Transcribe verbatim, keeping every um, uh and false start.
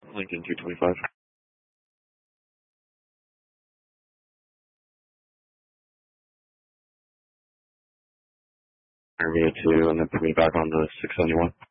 Lincoln two twenty-five. Armia two, and then put me back on the six seventy-one.